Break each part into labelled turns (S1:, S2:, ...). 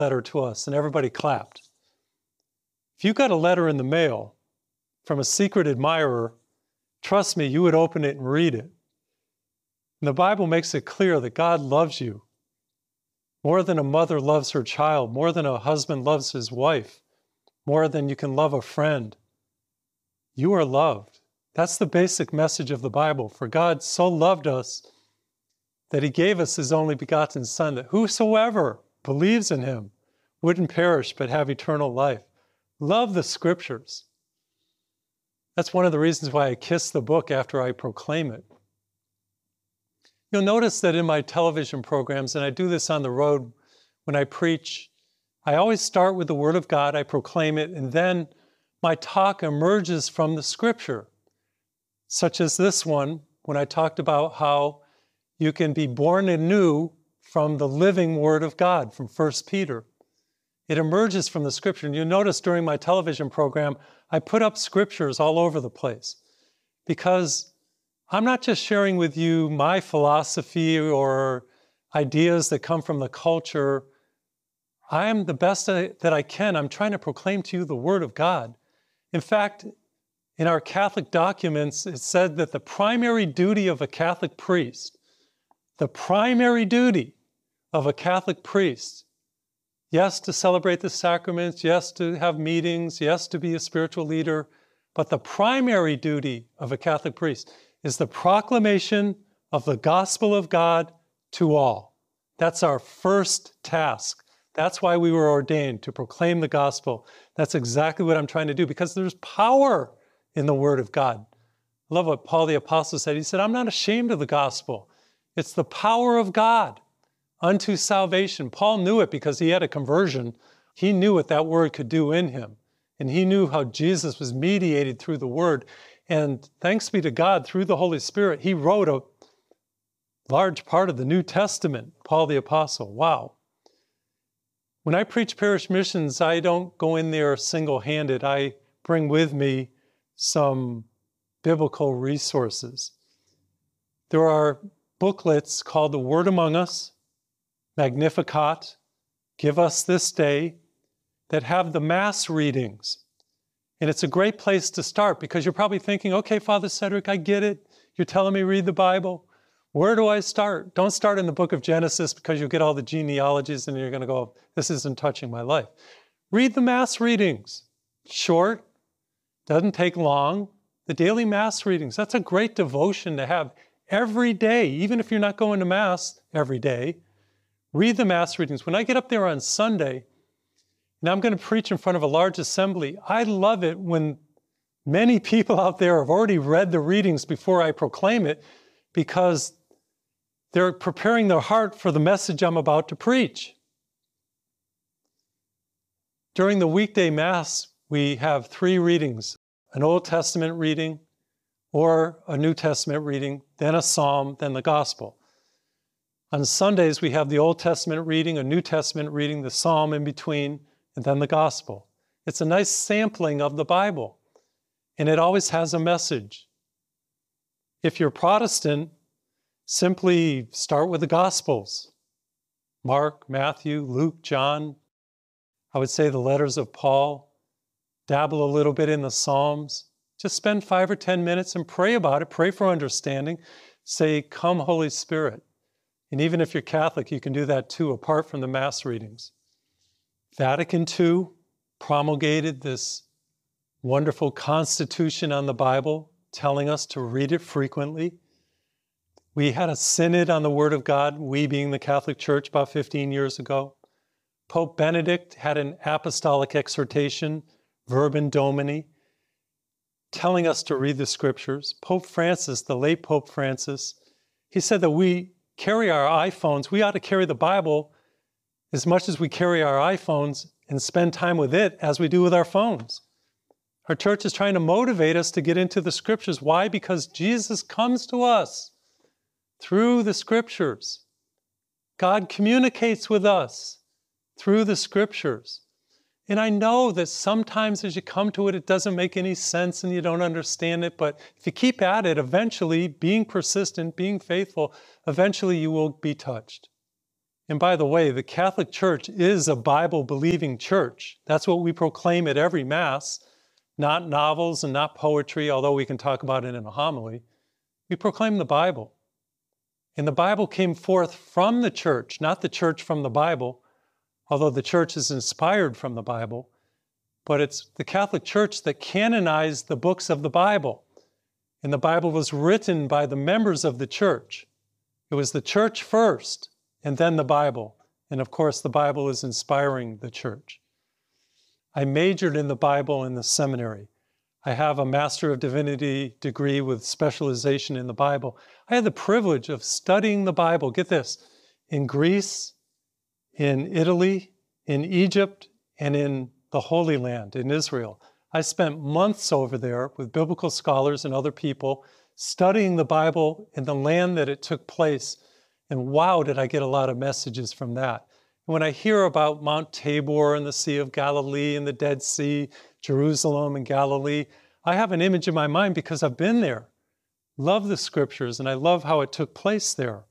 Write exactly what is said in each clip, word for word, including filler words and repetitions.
S1: letter to us, and everybody clapped. If you got a letter in the mail from a secret admirer, trust me, you would open it and read it. And the Bible makes it clear that God loves you more than a mother loves her child, more than a husband loves his wife, more than you can love a friend. You are loved. That's the basic message of the Bible. For God so loved us that he gave us his only begotten Son, that whosoever believes in him wouldn't perish but have eternal life. Love the scriptures. That's one of the reasons why I kiss the book after I proclaim it. You'll notice that in my television programs, and I do this on the road when I preach, I always start with the Word of God, I proclaim it, and then my talk emerges from the Scripture, such as this one, when I talked about how you can be born anew from the living Word of God, from First Peter. It emerges from the Scripture. And you'll notice during my television program, I put up scriptures all over the place because I'm not just sharing with you my philosophy or ideas that come from the culture. I am the best that I can. I'm trying to proclaim to you the Word of God. In fact, in our Catholic documents, it said that the primary duty of a Catholic priest, the primary duty of a Catholic priest, yes, to celebrate the sacraments, yes, to have meetings, yes, to be a spiritual leader, but the primary duty of a Catholic priest is the proclamation of the gospel of God to all. That's our first task. That's why we were ordained, to proclaim the gospel. That's exactly what I'm trying to do, because there's power in the Word of God. I love what Paul the Apostle said. He said, I'm not ashamed of the gospel. It's the power of God unto salvation. Paul knew it because he had a conversion. He knew what that word could do in him. And he knew how Jesus was mediated through the Word. And thanks be to God, through the Holy Spirit, he wrote a large part of the New Testament, Paul the Apostle. Wow. When I preach parish missions, I don't go in there single-handed. I bring with me some biblical resources. There are booklets called The Word Among Us, Magnificat, Give Us This Day, that have the Mass readings. And it's a great place to start because you're probably thinking, okay, Father Cedric, I get it. You're telling me read the Bible. Where do I start? Don't start in the book of Genesis because you'll get all the genealogies and you're going to go, this isn't touching my life. Read the Mass readings. Short, doesn't take long. The daily Mass readings, that's a great devotion to have every day, even if you're not going to Mass every day. Read the Mass readings. When I get up there on Sunday, and I'm going to preach in front of a large assembly, I love it when many people out there have already read the readings before I proclaim it, because they're preparing their heart for the message I'm about to preach. During the weekday Mass, we have three readings: an Old Testament reading, or a New Testament reading, then a psalm, then the gospel. On Sundays, we have the Old Testament reading, a New Testament reading, the psalm in between, and then the gospel. It's a nice sampling of the Bible, and it always has a message. If you're Protestant, simply start with the Gospels. Mark, Matthew, Luke, John. I would say the letters of Paul. Dabble a little bit in the Psalms. Just spend five or ten minutes and pray about it. Pray for understanding. Say, come, Holy Spirit. And even if you're Catholic, you can do that too, apart from the Mass readings. Vatican Two promulgated this wonderful constitution on the Bible, telling us to read it frequently. We had a synod on the Word of God, we being the Catholic Church, about fifteen years ago. Pope Benedict had an apostolic exhortation, Verbum Domini, telling us to read the scriptures. Pope Francis, the late Pope Francis, he said that we carry our iPhones, we ought to carry the Bible as much as we carry our iPhones and spend time with it as we do with our phones. Our church is trying to motivate us to get into the scriptures. Why? Because Jesus comes to us through the scriptures. God communicates with us through the scriptures. And I know that sometimes as you come to it, it doesn't make any sense and you don't understand it. But if you keep at it, eventually, being persistent, being faithful, eventually you will be touched. And by the way, the Catholic Church is a Bible-believing church. That's what we proclaim at every Mass, not novels and not poetry, although we can talk about it in a homily. We proclaim the Bible. And the Bible came forth from the church, not the church from the Bible, although the church is inspired from the Bible. But it's the Catholic Church that canonized the books of the Bible. And the Bible was written by the members of the church. It was the church first, and then the Bible. And of course, the Bible is inspiring the church. I majored in the Bible in the seminary. I have a Master of Divinity degree with specialization in the Bible. I had the privilege of studying the Bible, get this, in Greece, in Italy, in Egypt, and in the Holy Land, in Israel. I spent months over there with biblical scholars and other people studying the Bible in the land that it took place. And wow, did I get a lot of messages from that. And when I hear about Mount Tabor and the Sea of Galilee and the Dead Sea, Jerusalem and Galilee, I have an image in my mind because I've been there. Love the scriptures, and I love how it took place there.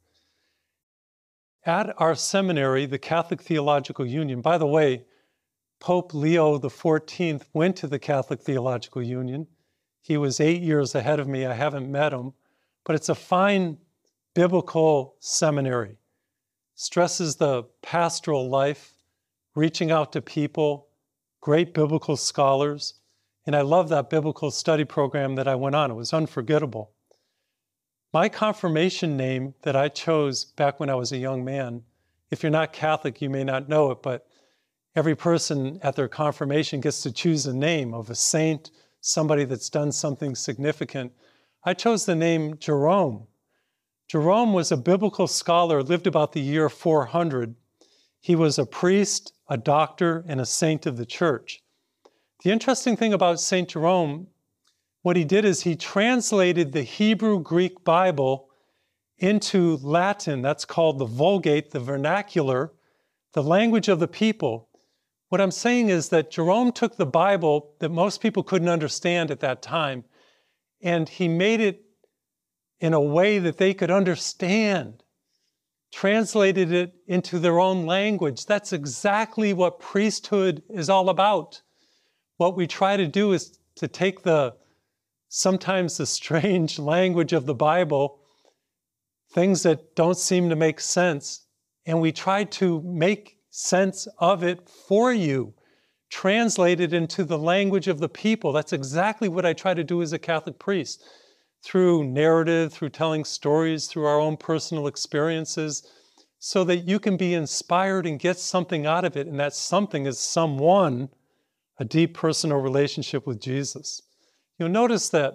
S1: At our seminary, the Catholic Theological Union, by the way, Pope Leo the fourteenth went to the Catholic Theological Union. He was eight years ahead of me. I haven't met him, but it's a fine biblical seminary. Stresses the pastoral life, reaching out to people, great biblical scholars. And I love that biblical study program that I went on. It was unforgettable. My confirmation name that I chose back when I was a young man, if you're not Catholic, you may not know it, but every person at their confirmation gets to choose a name of a saint, somebody that's done something significant. I chose the name Jerome. Jerome was a biblical scholar, lived about the year four hundred. He was a priest, a doctor, and a saint of the church. The interesting thing about Saint Jerome, what he did is he translated the Hebrew-Greek Bible into Latin. That's called the Vulgate, the vernacular, the language of the people. What I'm saying is that Jerome took the Bible that most people couldn't understand at that time, and he made it in a way that they could understand, translated it into their own language. That's exactly what priesthood is all about. What we try to do is to take the, sometimes the strange language of the Bible, things that don't seem to make sense, and we try to make sense of it for you, translate it into the language of the people. That's exactly what I try to do as a Catholic priest, through narrative, through telling stories, through our own personal experiences, so that you can be inspired and get something out of it, and that something is someone, a deep personal relationship with Jesus. You'll notice that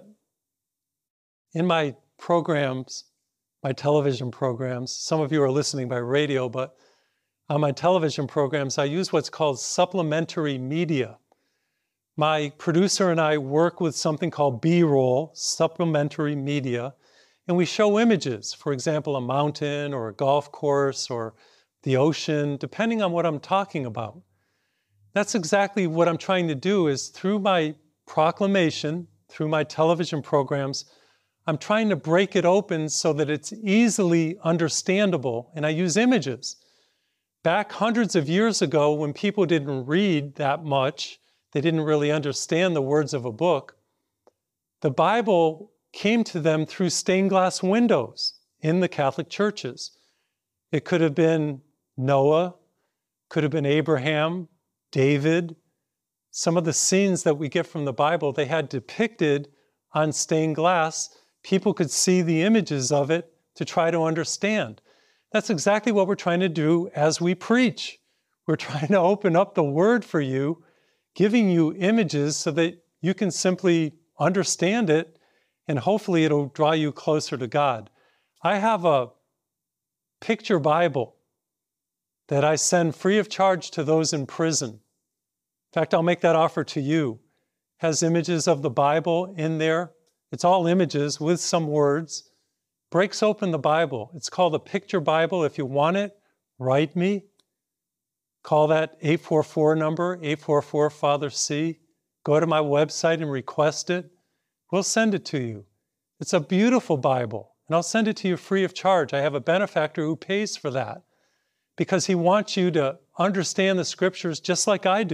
S1: in my programs, my television programs, some of you are listening by radio, but on my television programs, I use what's called supplementary media. My producer and I work with something called B-roll, supplementary media, and we show images, for example, a mountain or a golf course or the ocean, depending on what I'm talking about. That's exactly what I'm trying to do is through my proclamation, through my television programs, I'm trying to break it open so that it's easily understandable, and I use images. Back hundreds of years ago, when people didn't read that much, they didn't really understand the words of a book, the Bible came to them through stained glass windows in the Catholic churches. It could have been Noah, could have been Abraham, David. Some of the scenes that we get from the Bible, they had depicted on stained glass. People could see the images of it to try to understand. That's exactly what we're trying to do as we preach. We're trying to open up the Word for you, giving you images so that you can simply understand it, and hopefully it'll draw you closer to God. I have a picture Bible that I send free of charge to those in prison. In fact, I'll make that offer to you. It has images of the Bible in there. It's all images with some words. Breaks open the Bible. It's called a picture Bible. If you want it, write me. Call that eight four four number, eight four four Father C. Go to my website and request it. We'll send it to you. It's a beautiful Bible, and I'll send it to you free of charge. I have a benefactor who pays for that. because he wants you to understand the scriptures just like I do.